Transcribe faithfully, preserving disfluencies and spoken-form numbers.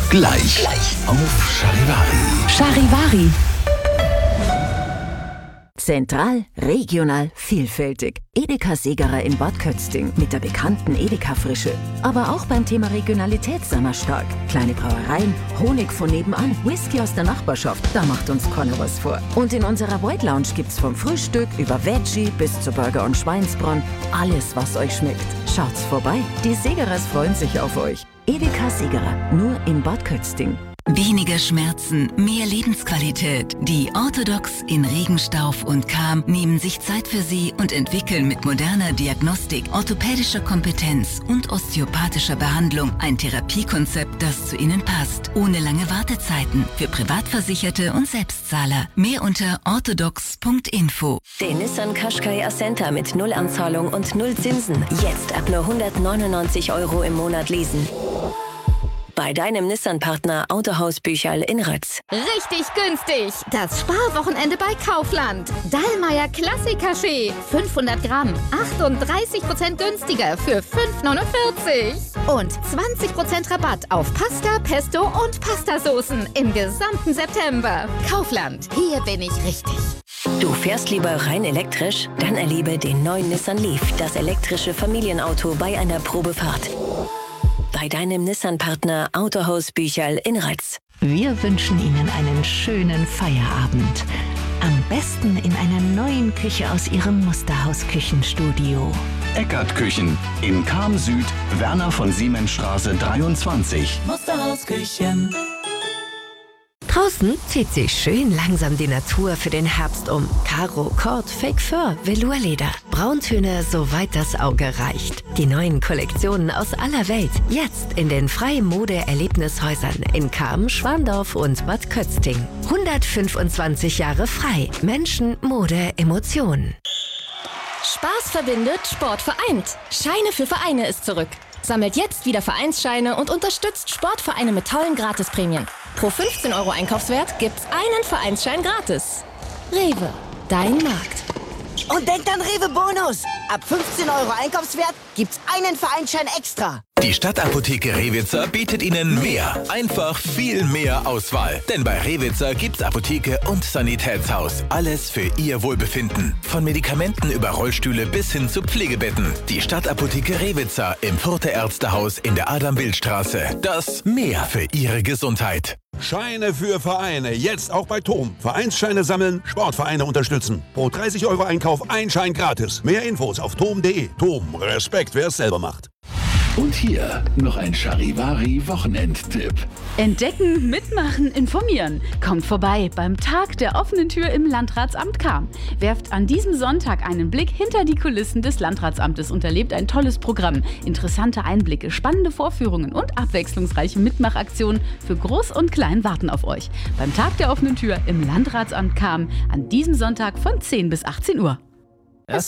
Gleich, Gleich. Auf Charivari. Charivari. Zentral, regional, vielfältig. Edeka Segerer in Bad Kötzting mit der bekannten Edeka-Frische. Aber auch beim Thema Regionalität sind wir stark. Kleine Brauereien, Honig von nebenan, Whisky aus der Nachbarschaft, da macht uns keiner was vor. Und in unserer White Lounge gibt's vom Frühstück über Veggie bis zu Burger und Schweinsbraten alles, was euch schmeckt. Schaut's vorbei, die Segerers freuen sich auf euch. Edeka Segerer, nur in Bad Kötzting. Weniger Schmerzen, mehr Lebensqualität. Die Orthodox in Regenstauf und Cham nehmen sich Zeit für Sie und entwickeln mit moderner Diagnostik, orthopädischer Kompetenz und osteopathischer Behandlung ein Therapiekonzept, das zu Ihnen passt. Ohne lange Wartezeiten für Privatversicherte und Selbstzahler. Mehr unter orthodox punkt info. Den Nissan Qashqai Ascenta mit null Anzahlung und null Zinsen. Jetzt ab nur hundertneunundneunzig Euro im Monat leasen. Bei deinem Nissan-Partner Autohaus Bücherl in Rötz. Richtig günstig. Das Sparwochenende bei Kaufland. Dallmayr Klassik-Kaffee. fünfhundert Gramm. achtunddreißig Prozent günstiger für fünf neunundvierzig. Und zwanzig Prozent Rabatt auf Pasta, Pesto und Pastasoßen im gesamten September. Kaufland. Hier bin ich richtig. Du fährst lieber rein elektrisch? Dann erlebe den neuen Nissan Leaf, das elektrische Familienauto bei einer Probefahrt. Bei deinem Nissan-Partner Autohaus Bücherl in Rötz. Wir wünschen Ihnen einen schönen Feierabend. Am besten in einer neuen Küche aus Ihrem Musterhaus-Küchenstudio. Eckert Küchen in Cham Süd, Werner von Siemens Straße dreiundzwanzig. Musterhaus Küchen. Draußen zieht sich schön langsam die Natur für den Herbst um. Karo, Kord, Fake Fur, Velourleder. Brauntöne, soweit das Auge reicht. Die neuen Kollektionen aus aller Welt. Jetzt in den Frei-Mode-Erlebnishäusern in Cham, Schwandorf und Bad Kötzting. hundertfünfundzwanzig Jahre frei. Menschen, Mode, Emotionen. Spaß verbindet, Sport vereint. Scheine für Vereine ist zurück. Sammelt jetzt wieder Vereinsscheine und unterstützt Sportvereine mit tollen Gratisprämien. Pro fünfzehn Euro Einkaufswert gibt's einen Vereinsschein gratis. Rewe, dein Markt. Und denkt an Rewe Bonus. Ab fünfzehn Euro Einkaufswert gibt's einen Vereinsschein extra. Die Stadtapotheke Rewitzer bietet Ihnen mehr. Einfach viel mehr Auswahl. Denn bei Rewitzer gibt's Apotheke und Sanitätshaus. Alles für Ihr Wohlbefinden. Von Medikamenten über Rollstühle bis hin zu Pflegebetten. Die Stadtapotheke Rewitzer im Further Ärztehaus in der Adam-Bild-Straße. Das mehr für Ihre Gesundheit. Scheine für Vereine, jetzt auch bei Tom. Vereinsscheine sammeln, Sportvereine unterstützen. Pro dreißig Euro Einkauf ein Schein gratis. Mehr Infos auf tom punkt de. Tom, Respekt, wer es selber macht. Und hier noch ein Charivari-Wochenendtipp. Entdecken, mitmachen, informieren. Kommt vorbei beim Tag der offenen Tür im Landratsamt Cham. Werft an diesem Sonntag einen Blick hinter die Kulissen des Landratsamtes und erlebt ein tolles Programm. Interessante Einblicke, spannende Vorführungen und abwechslungsreiche Mitmachaktionen für Groß und Klein warten auf euch. Beim Tag der offenen Tür im Landratsamt Cham an diesem Sonntag von zehn bis achtzehn Uhr.